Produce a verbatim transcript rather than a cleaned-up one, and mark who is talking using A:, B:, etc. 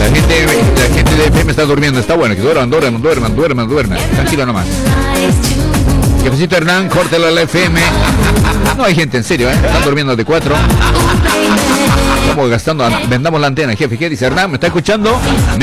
A: gente, la gente de F M está durmiendo, está bueno, que duerman, duerman, duerman, duerman, duerman. Tranquilo nomás. Jefecito Hernán, córtelo a la F M. No hay gente, en serio, ¿eh? Están durmiendo de cuatro. Estamos gastando, vendamos la antena, jefe. ¿Qué dice Hernán? ¿Me está escuchando?